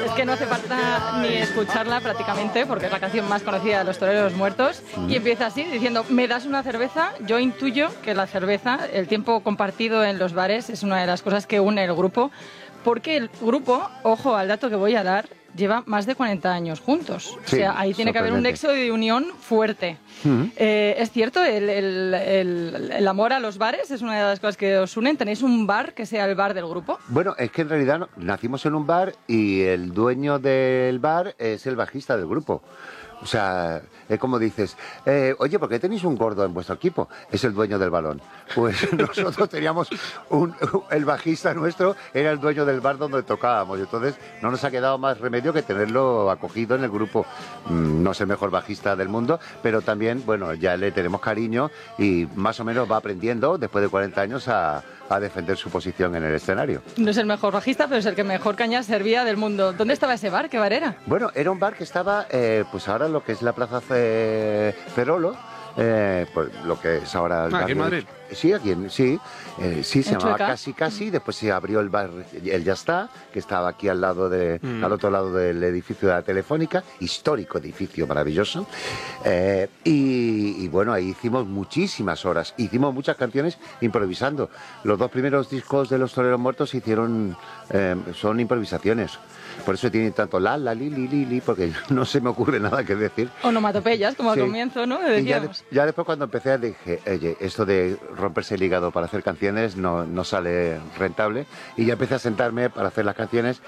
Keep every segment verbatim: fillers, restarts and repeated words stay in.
es que no hace falta ni escucharla prácticamente, porque es la canción más conocida de Los Toreros Muertos, mm. y empieza así, diciendo, ¿me das una cerveza? Yo intuyo que la cerveza, el tiempo compartido en los bares, es una de las cosas que une el grupo, porque el grupo, ojo al dato que voy a dar, lleva más de cuarenta años juntos. Sí, o sea, ahí tiene que haber un nexo de unión fuerte. Uh-huh. Eh, es cierto, el, el, el, el amor a los bares es una de las cosas que os unen. ¿Tenéis un bar que sea el bar del grupo? Bueno, es que en realidad nacimos en un bar y el dueño del bar es el bajista del grupo. O sea, es como dices, eh, oye, ¿por qué tenéis un gordo en vuestro equipo? Es el dueño del balón. Pues nosotros teníamos un, el bajista nuestro era el dueño del bar donde tocábamos. Y entonces no nos ha quedado más remedio que tenerlo acogido en el grupo. No es el mejor bajista del mundo, pero también, bueno, ya le tenemos cariño y más o menos va aprendiendo, después de cuarenta años, a... a defender su posición en el escenario. No es el mejor bajista, pero es el que mejor caña servía del mundo. ¿Dónde estaba ese bar? ¿Qué bar era? Bueno, era un bar que estaba, eh, pues ahora lo que es la Plaza Ferolo, eh, pues lo que es ahora... El ah, ¿aquí en Madrid? Sí, aquí en, sí, eh, sí, se llamaba Casi Casi, después se abrió el bar El Ya Está, que estaba aquí al lado de, mm. al otro lado del edificio de la Telefónica, histórico edificio maravilloso, eh, y, y bueno, ahí hicimos muchísimas horas, hicimos muchas canciones improvisando. Los dos primeros discos de Los Toreros Muertos hicieron, eh, son improvisaciones. Por eso tienen tanto la, la, li, li, li, li, porque no se me ocurre nada que decir. Onomatopeyas, como sí. al comienzo, ¿no? Y ya, de, ya después cuando empecé dije, oye, esto de romperse el hígado para hacer canciones no, no sale rentable. Y ya empecé a sentarme para hacer las canciones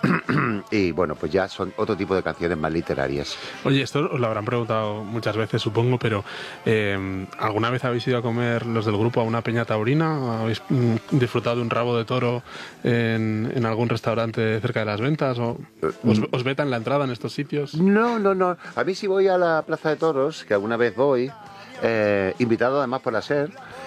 y bueno, pues ya son otro tipo de canciones más literarias. Oye, esto os lo habrán preguntado muchas veces, supongo, pero eh, ¿alguna vez habéis ido a comer los del grupo a una peña taurina? ¿Habéis mm, disfrutado de un rabo de toro en, en algún restaurante cerca de las ventas? ¿O os, os vetan la entrada en estos sitios? No, no, no. A mí sí voy a la Plaza de Toros, que alguna vez voy, eh, invitado además por la SER,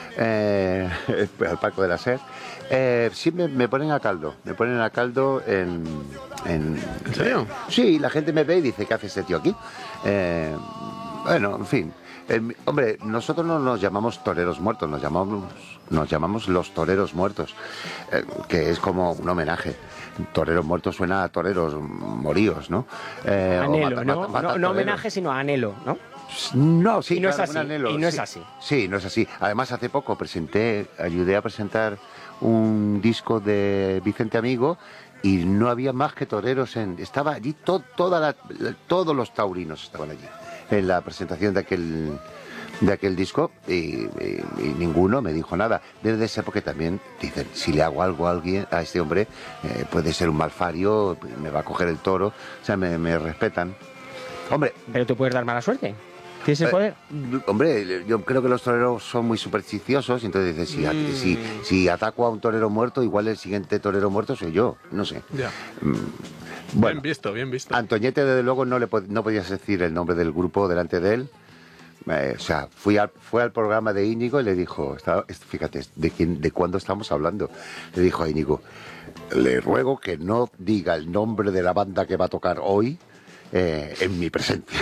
eh, al Parque de la SER, eh, sí me, me ponen a caldo, me ponen a caldo en... ¿En, ¿En serio? Eh, sí, la gente me ve y dice, ¿qué hace este tío aquí? Eh, bueno, en fin. Eh, hombre, nosotros no nos llamamos toreros muertos, nos llamamos, nos llamamos los toreros muertos, eh, que es como un homenaje. Toreros muertos suena a toreros moríos, ¿no? Eh, anhelo, mata, ¿no? Mata, mata no, no homenaje, sino anhelo, ¿no? No, sí, y no claro, es así, un anhelo. Y no sí, es así. Sí, no es así. Además, hace poco presenté, ayudé a presentar un disco de Vicente Amigo y no había más que toreros en... Estaba allí, to, toda la, todos los taurinos estaban allí en la presentación de aquel... de aquel disco y, y, y ninguno me dijo nada. Desde esa época también dicen, si le hago algo a alguien, a este hombre, eh, puede ser un malfario, me va a coger el toro, o sea, me, me respetan. Hombre... Pero tú puedes dar mala suerte. ¿Tienes el poder? Eh, hombre, yo creo que los toreros son muy supersticiosos, entonces dices, si, mm. si, si ataco a un torero muerto, igual el siguiente torero muerto soy yo, no sé. Ya. Mm. Bueno, bien visto, bien visto. Antoñete, desde luego, no, le no podías decir el nombre del grupo delante de él. Eh, o sea, fui al, fue al programa de Íñigo y le dijo, está, fíjate, ¿de, quién, ¿de cuándo estamos hablando? Le dijo a Íñigo, le ruego que no diga el nombre de la banda que va a tocar hoy eh, en mi presencia.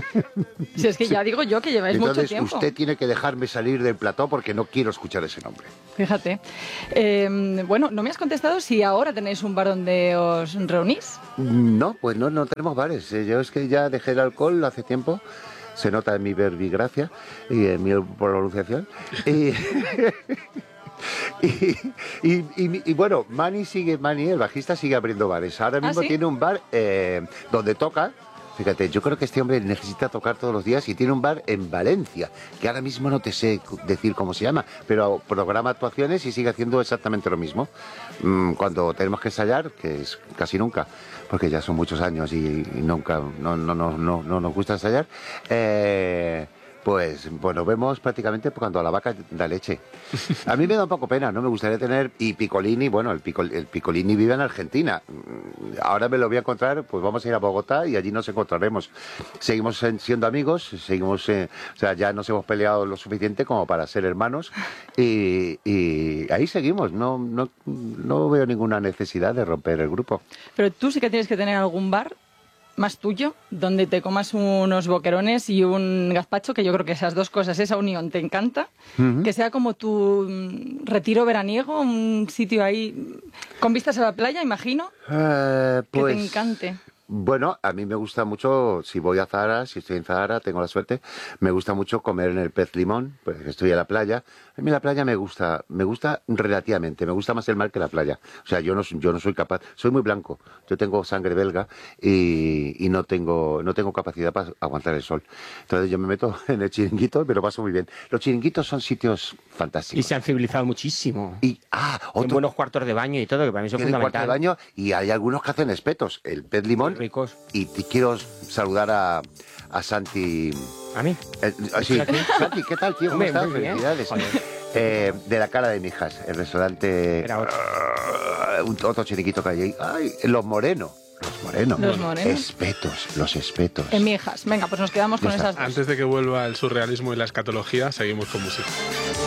Si es que ya digo yo que lleváis Entonces, mucho tiempo. Usted tiene que dejarme salir del plató porque no quiero escuchar ese nombre. Fíjate. Eh, bueno, no me has contestado si ahora tenéis un bar donde os reunís. No, pues no, no tenemos bares. Yo es que ya dejé el alcohol hace tiempo. Se nota en mi verbigracia y en mi pronunciación. Y, y, y, y, y bueno, Mani sigue, Mani, el bajista, sigue abriendo bares. Ahora mismo ¿Ah, sí? tiene un bar eh, donde toca. Fíjate, yo creo que este hombre necesita tocar todos los días y tiene un bar en Valencia, que ahora mismo no te sé decir cómo se llama, pero programa actuaciones y sigue haciendo exactamente lo mismo. Cuando tenemos que ensayar, que es casi nunca, porque ya son muchos años y, y nunca, no, no, no, no, no nos gusta ensayar, eh, pues bueno, vemos prácticamente cuando la vaca da leche. A mí me da un poco pena, no me gustaría tener... Y Piccolini, bueno, el, Pico, el Piccolini vive en Argentina. Ahora me lo voy a encontrar, pues vamos a ir a Bogotá y allí nos encontraremos. Seguimos siendo amigos, seguimos... Eh, o sea, ya nos hemos peleado lo suficiente como para ser hermanos y, y ahí seguimos. No, no, no veo ninguna necesidad de romper el grupo. Pero tú sí que tienes que tener algún bar más tuyo, donde te comas unos boquerones y un gazpacho, que yo creo que esas dos cosas, esa unión te encanta, uh-huh. que sea como tu retiro veraniego, un sitio ahí con vistas a la playa, imagino, uh, pues... que te encante. Bueno, a mí me gusta mucho, si voy a Zahara, si estoy en Zahara, tengo la suerte, me gusta mucho comer en el Pez Limón, pues estoy en la playa. A mí la playa me gusta, me gusta relativamente, me gusta más el mar que la playa. O sea, yo no, yo no soy capaz, soy muy blanco, yo tengo sangre belga y, y no tengo, no tengo capacidad para aguantar el sol. Entonces yo me meto en el chiringuito y me lo paso muy bien. Los chiringuitos son sitios fantásticos. Y se han civilizado muchísimo. Y, ah, otro, en buenos cuartos de baño y todo, que para mí eso es fundamental. Cuartos de baño y hay algunos que hacen espetos, el Pez Limón. Ricos. Y te quiero saludar a, a Santi. ¿A mí? Eh, sí. Santi, ¿qué tal, tío? ¿Cómo estás? Felicidades. Eh, de la Cara de Mijas, el restaurante. Era otro. Uh, un, otro chiringuito que hay ahí. Ay, Los Morenos. Los Morenos. Los Morenos. Espetos, los espetos. En Mijas. Venga, pues nos quedamos con esas dos. Antes de que vuelva el surrealismo y la escatología, seguimos con música.